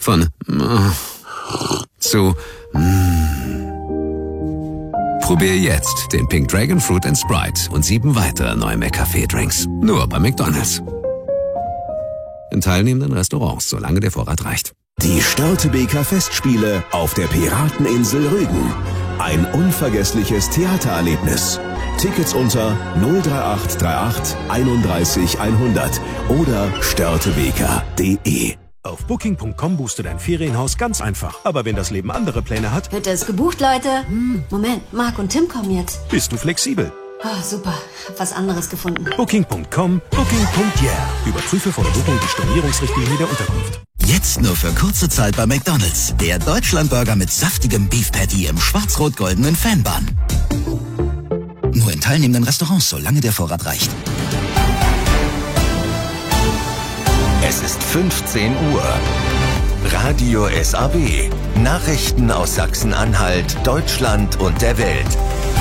Von zu Probier jetzt den Pink Dragon Fruit & Sprite und 7 weitere neue McCafé-Drinks. Nur bei McDonald's. In teilnehmenden Restaurants, solange der Vorrat reicht. Die Störtebeker Festspiele auf der Pirateninsel Rügen. Ein unvergessliches Theatererlebnis. Tickets unter 03838 31 100 oder störtebeker.de. Auf Booking.com buchst du dein Ferienhaus ganz einfach. Aber wenn das Leben andere Pläne hat... Wird es gebucht, Leute? Moment, Marc und Tim kommen jetzt. Bist du flexibel? Oh, super, hab was anderes gefunden. Booking.com, Booking.yeah. Überprüfe vor der Buchung die Stornierungsrichtlinie der Unterkunft. Jetzt nur für kurze Zeit bei McDonald's. Der Deutschlandburger mit saftigem Beef Patty im schwarz-rot-goldenen Fanbun. Nur in teilnehmenden Restaurants, solange der Vorrat reicht. Es ist 15 Uhr. Radio SAW. Nachrichten aus Sachsen-Anhalt, Deutschland und der Welt.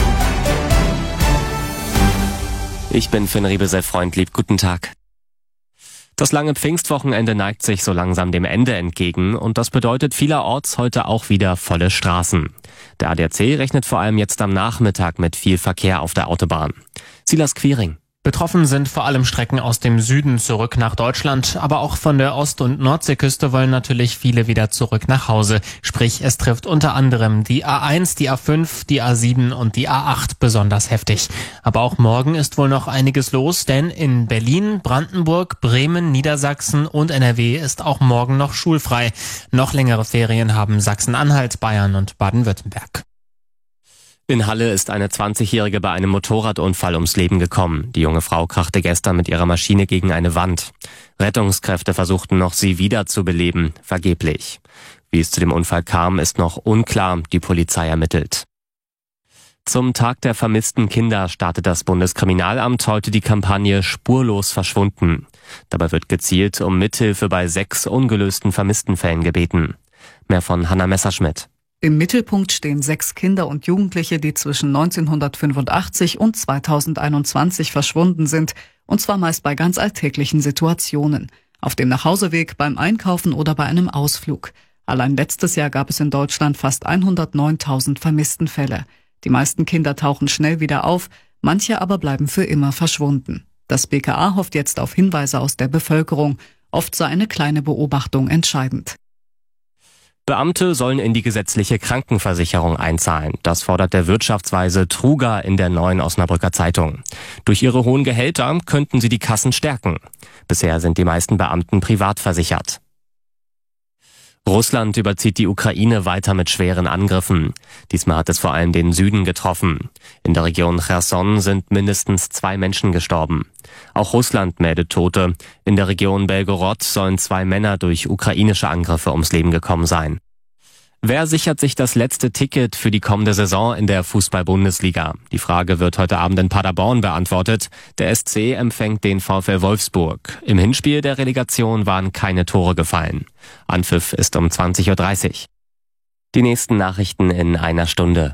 Ich bin Finn Riebesel, Freund, lieb guten Tag. Das lange Pfingstwochenende neigt sich so langsam dem Ende entgegen und das bedeutet vielerorts heute auch wieder volle Straßen. Der ADAC rechnet vor allem jetzt am Nachmittag mit viel Verkehr auf der Autobahn. Silas Quiring. Betroffen sind vor allem Strecken aus dem Süden zurück nach Deutschland, aber auch von der Ost- und Nordseeküste wollen natürlich viele wieder zurück nach Hause. Sprich, es trifft unter anderem die A1, die A5, die A7 und die A8 besonders heftig. Aber auch morgen ist wohl noch einiges los, denn in Berlin, Brandenburg, Bremen, Niedersachsen und NRW ist auch morgen noch schulfrei. Noch längere Ferien haben Sachsen-Anhalt, Bayern und Baden-Württemberg. In Halle ist eine 20-Jährige bei einem Motorradunfall ums Leben gekommen. Die junge Frau krachte gestern mit ihrer Maschine gegen eine Wand. Rettungskräfte versuchten noch, sie wiederzubeleben, vergeblich. Wie es zu dem Unfall kam, ist noch unklar, die Polizei ermittelt. Zum Tag der vermissten Kinder startet das Bundeskriminalamt heute die Kampagne Spurlos verschwunden. Dabei wird gezielt um Mithilfe bei 6 ungelösten Vermisstenfällen gebeten. Mehr von Hanna Messerschmidt. Im Mittelpunkt stehen 6 Kinder und Jugendliche, die zwischen 1985 und 2021 verschwunden sind, und zwar meist bei ganz alltäglichen Situationen. Auf dem Nachhauseweg, beim Einkaufen oder bei einem Ausflug. Allein letztes Jahr gab es in Deutschland fast 109.000 Vermisstenfälle. Die meisten Kinder tauchen schnell wieder auf, manche aber bleiben für immer verschwunden. Das BKA hofft jetzt auf Hinweise aus der Bevölkerung. Oft sei eine kleine Beobachtung entscheidend. Beamte sollen in die gesetzliche Krankenversicherung einzahlen. Das fordert der Wirtschaftsweise Truger in der Neuen Osnabrücker Zeitung. Durch ihre hohen Gehälter könnten sie die Kassen stärken. Bisher sind die meisten Beamten privat versichert. Russland überzieht die Ukraine weiter mit schweren Angriffen. Diesmal hat es vor allem den Süden getroffen. In der Region Cherson sind mindestens 2 Menschen gestorben. Auch Russland meldet Tote. In der Region Belgorod sollen 2 Männer durch ukrainische Angriffe ums Leben gekommen sein. Wer sichert sich das letzte Ticket für die kommende Saison in der Fußball-Bundesliga? Die Frage wird heute Abend in Paderborn beantwortet. Der SC empfängt den VfL Wolfsburg. Im Hinspiel der Relegation waren keine Tore gefallen. Anpfiff ist um 20.30 Uhr. Die nächsten Nachrichten in einer Stunde.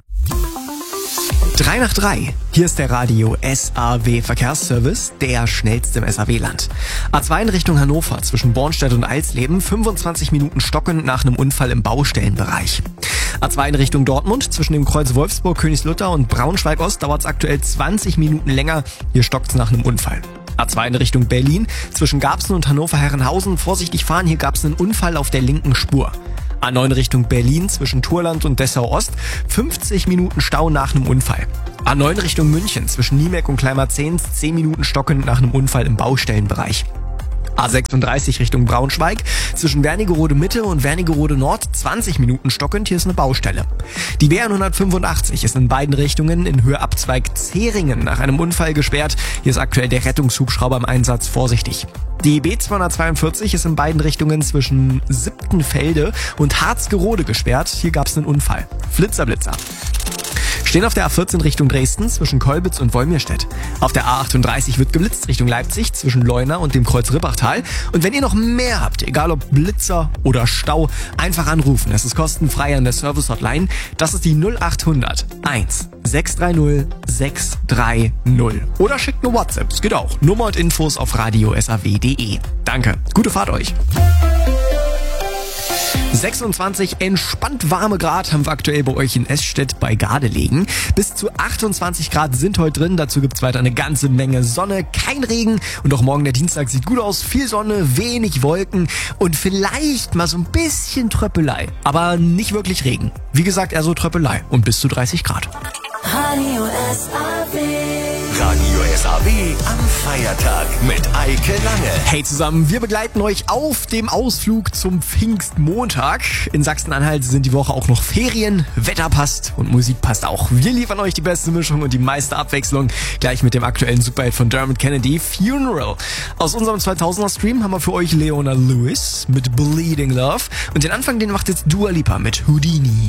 3 nach 3. Hier ist der Radio SAW Verkehrsservice, der schnellste im SAW-Land. A2 in Richtung Hannover zwischen Bornstedt und Alsleben, 25 Minuten stockend nach einem Unfall im Baustellenbereich. A2 in Richtung Dortmund zwischen dem Kreuz Wolfsburg, Königslutter und Braunschweig-Ost dauert es aktuell 20 Minuten länger. Hier stockt es nach einem Unfall. A2 in Richtung Berlin zwischen Garbsen und Hannover-Herrenhausen. Vorsichtig fahren, hier gab es einen Unfall auf der linken Spur. A9 Richtung Berlin zwischen Turland und Dessau-Ost, 50 Minuten Stau nach einem Unfall. A9 Richtung München zwischen Niemek und Kleinmarzehns, 10 Minuten stockend nach einem Unfall im Baustellenbereich. A36 Richtung Braunschweig zwischen Wernigerode Mitte und Wernigerode Nord, 20 Minuten stockend, hier ist eine Baustelle. Die B185 ist in beiden Richtungen in Höhe Abzweig Zeringen nach einem Unfall gesperrt, hier ist aktuell der Rettungshubschrauber im Einsatz, vorsichtig. Die B242 ist in beiden Richtungen zwischen Siptenfelde und Harzgerode gesperrt, hier gab es einen Unfall. Flitzer. Stehen auf der A14 Richtung Dresden zwischen Kolbitz und Wolmirstedt. Auf der A38 wird geblitzt Richtung Leipzig zwischen Leuna und dem Kreuz Rippachtal. Und wenn ihr noch mehr habt, egal ob Blitzer oder Stau, einfach anrufen. Es ist kostenfrei an der Service-Hotline. Das ist die 0800 1 630 630. Oder schickt eine WhatsApp. Es geht auch. Nummer und Infos auf radiosaw.de. Danke. Gute Fahrt euch. 26 entspannt warme Grad haben wir aktuell bei euch in Esstedt bei Gardelegen. Bis zu 28 Grad sind heute drin. Dazu gibt's weiter eine ganze Menge Sonne, kein Regen. Und auch morgen der Dienstag sieht gut aus. Viel Sonne, wenig Wolken und vielleicht mal so ein bisschen Tröppelei. Aber nicht wirklich Regen. Wie gesagt, eher so Tröppelei und bis zu 30 Grad. Radio SAW. Radio SAW am Feiertag mit Eike Lange. Hey zusammen, wir begleiten euch auf dem Ausflug zum Pfingstmontag. In Sachsen-Anhalt sind die Woche auch noch Ferien, Wetter passt und Musik passt auch. Wir liefern euch die beste Mischung und die meiste Abwechslung, gleich mit dem aktuellen Superhit von Dermot Kennedy, Funeral. Aus unserem 2000er Stream haben wir für euch Leona Lewis mit Bleeding Love und den Anfang, den macht jetzt Dua Lipa mit Houdini.